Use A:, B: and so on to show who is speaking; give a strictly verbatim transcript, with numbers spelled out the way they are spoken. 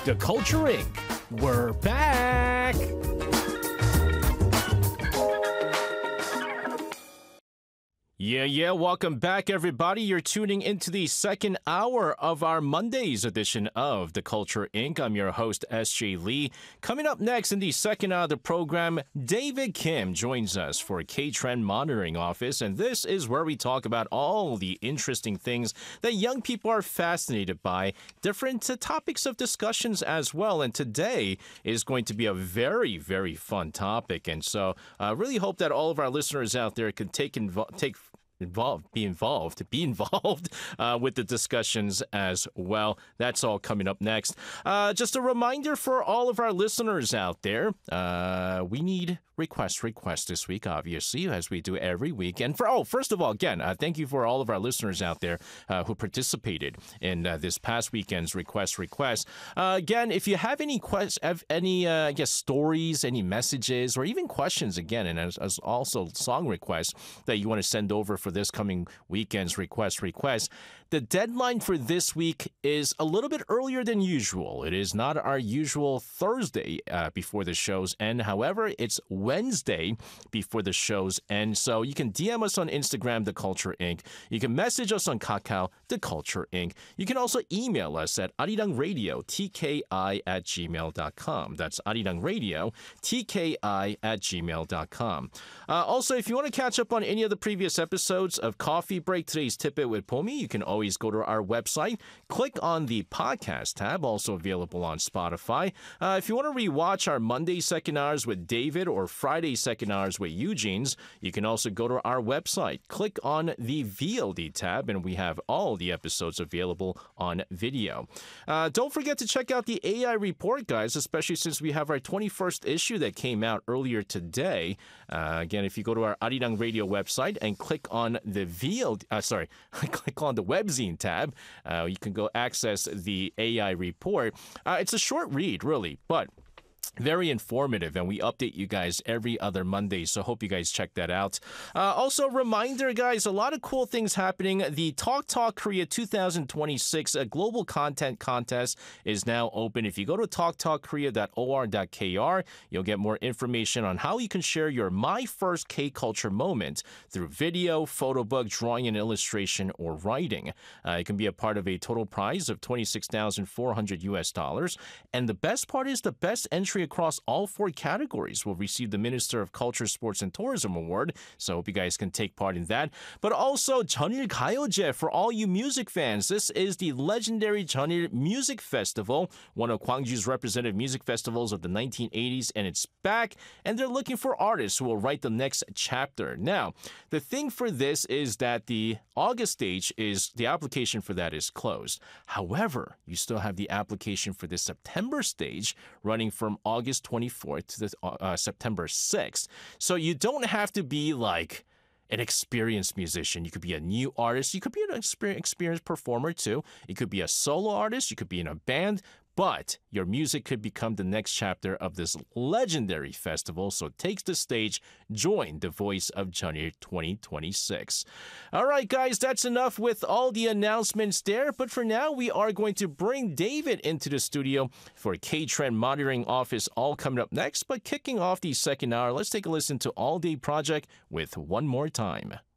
A: The Culture Incorporated. We're back! Yeah, yeah, welcome back, everybody. You're tuning into the second hour of our Monday's edition of The Culture Incorporated. I'm your host, S J Lee. Coming up next in the second hour of the program, David Kim joins us for K-Trend Monitoring Office, and this is where we talk about all the interesting things that young people are fascinated by, different uh, topics of discussions as well, and today is going to be a very, very fun topic, and so I uh, really hope that all of our listeners out there can take invo- take involved, be involved, be involved uh, with the discussions as well. That's all coming up next. Uh, just a reminder for all of our listeners out there, uh, we need requests, requests this week, obviously, as we do every week. And for, oh, first of all, again, uh, thank you for all of our listeners out there uh, who participated in uh, this past weekend's request request. Uh, again, if you have any quest, have any, uh, I guess, stories, any messages, or even questions, again, and as, as also song requests that you want to send over for this coming weekend's request request, the deadline for this week is a little bit earlier than usual. It is not our usual Thursday uh, before the shows end. However, it's Wednesday before the shows end. So you can D M us on Instagram, The Culture Incorporated. You can message us on Kakao, The Culture Incorporated. You can also email us at arirangradio, T K I at gmail dot com. That's arirangradio, T K I at gmail dot com. Uh, also, if you want to catch up on any of the previous episodes of Coffee Break, Today's Tip It with Pomi, you can always go to our website, click on the podcast tab, also available on Spotify. Uh, if you want to rewatch our Monday second hours with David or Friday second hours with Eugene's, you can also go to our website, click on the V O D tab, and we have all the episodes available on video. Uh, don't forget to check out the A I report, guys, especially since we have our twenty-first issue that came out earlier today. Uh, again, if you go to our Arirang Radio website and click on the V O D, uh, sorry, click on the webzine tab, uh, you can go access the A I report. Uh, it's a short read, really, but very informative, and we update you guys every other Monday, so hope you guys check that out. Uh, also, reminder, guys, a lot of cool things happening. The Talk Talk Korea twenty twenty-six a global content contest is now open. If you go to talk talk korea dot o r dot k r, you'll get more information on how you can share your My First K-Culture moment through video, photo book, drawing and illustration, or writing. Uh, it can be a part of a total prize of twenty-six thousand four hundred U S dollars, and the best part is the best entry across all four categories will receive the Minister of Culture, Sports, and Tourism Award. So I hope you guys can take part in that. But also, Jeonil Gayeoje for all you music fans. This is the legendary Jeonil Music Festival, one of Gwangju's representative music festivals of the nineteen eighties, and it's back. And they're looking for artists who will write the next chapter. Now, the thing for this is that the August stage is, the application for that is closed. However, you still have the application for the September stage running from August twenty-fourth to the, uh, September sixth. So you don't have to be like an experienced musician. You could be a new artist. You could be an exper- experienced performer too. You could be a solo artist. You could be in a band. But your music could become the next chapter of this legendary festival. So take the stage, join the Voice of Jeonil twenty twenty-six. All right, guys, that's enough with all the announcements there. But for now, we are going to bring David into the studio for K-Trend Monitoring Office, all coming up next. But kicking off the second hour, let's take a listen to All Day Project with One More Time.